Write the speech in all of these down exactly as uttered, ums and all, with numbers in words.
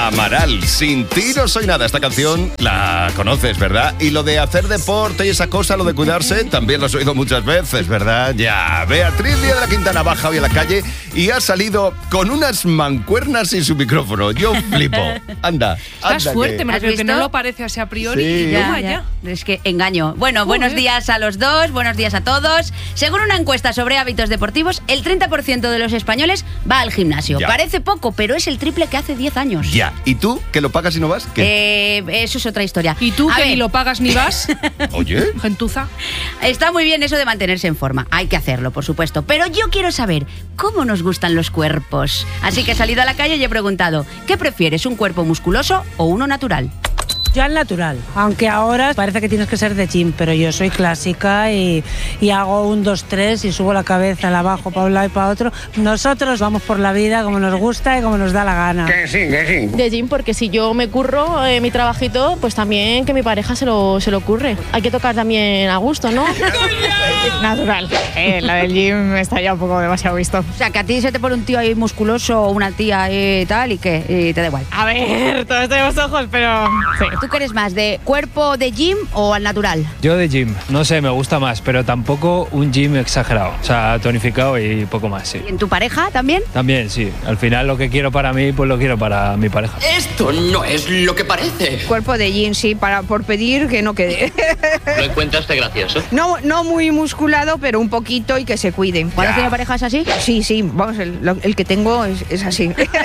Amaral. Sin ti no soy nada. Esta canción la conoces, ¿verdad? Y lo de hacer deporte y esa cosa, lo de cuidarse, también lo has oído muchas veces, ¿verdad? Ya. Beatriz Díaz de la Quintana baja hoy a la calle y ha salido con unas mancuernas sin su micrófono. Yo flipo. Anda, anda. Estás fuerte, que... me refiero que no lo parece así a priori. Sí. Y Ya, toma, ya. ya. Es que engaño. Bueno, Joder. buenos días a los dos, buenos días a todos. Según una encuesta sobre hábitos deportivos, el treinta por ciento de los españoles va al gimnasio. Ya. Parece poco, pero es el triple que hace diez años. Ya. ¿Y tú, que lo pagas y no vas? ¿Qué? Eh, eso es otra historia. Y tú, A que ver, ni lo pagas ni vas, Oye. gentuza. está muy bien eso de mantenerse en forma. Hay que hacerlo, por supuesto. Pero yo quiero saber cómo nos gustan los cuerpos. Así que he salido a la calle y he preguntado, ¿qué prefieres, un cuerpo musculoso o uno natural? Yo al natural, aunque ahora parece que tienes que ser de gym, pero yo soy clásica y, y hago un, dos, tres y subo la cabeza, la bajo para un lado y para otro. Nosotros vamos por la vida como nos gusta y como nos da la gana. Que sí, que sí. De gym, porque si yo me curro eh, mi trabajito, pues también que mi pareja se lo, se lo curre. Hay que tocar también a gusto, ¿no? Natural. Eh, la del gym está ya un poco demasiado visto. O sea, que a ti se te pone un tío ahí musculoso o una tía ahí tal y que y te da igual. A ver, todos tenemos ojos, pero sí. ¿Tú qué eres más, de cuerpo de gym o al natural? Yo de gym, no sé, me gusta más, pero tampoco un gym exagerado. O sea, tonificado y poco más, sí. ¿Y en tu pareja también? También, sí. Al final lo que quiero para mí, pues lo quiero para mi pareja. Esto no es lo que parece. Cuerpo de jean, sí, para, por pedir que no quede. ¿Lo encuentraste gracioso? No, no muy musculado, pero un poquito y que se cuide. ¿Cuándo tiene parejas así? Sí, sí, vamos, el, lo- el que tengo es, es así.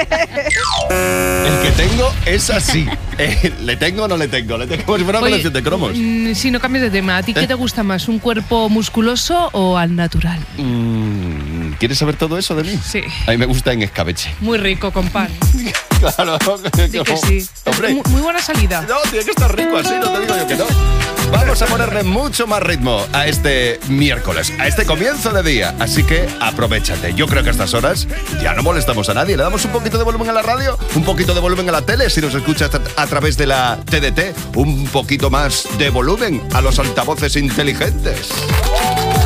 El que tengo es así. Eh, ¿Le tengo o no le tengo? Le tengo como si fuera una Oye, colección de cromos. mm, si no cambies de tema, ¿a ti qué te gusta más, un cuerpo musculoso o al natural? Mm, ¿Quieres saber todo eso de mí? Sí. A mí me gusta en escabeche. Muy rico, con pan. Claro. Sí que sí. Hombre. Muy, muy buena salida. No, tiene que estar rico así, no te digo yo que no. Vamos a ponerle mucho más ritmo a este miércoles, a este comienzo de día. Así que aprovechate. Yo creo que a estas horas ya no molestamos a nadie. Le damos un poquito de volumen a la radio, un poquito de volumen a la tele, si nos escuchas a través de la T D T, un poquito más de volumen a los altavoces inteligentes.